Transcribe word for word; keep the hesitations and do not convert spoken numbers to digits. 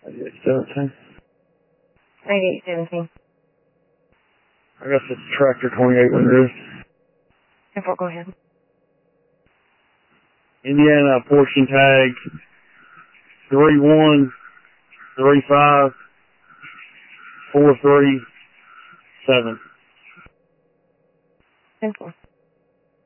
ninety-eight seventeen. ninety-eight seventeen. I guess it's tractor twenty-eight when it is. ten four, go ahead. Indiana portion tag three one three five four three seven. ten four.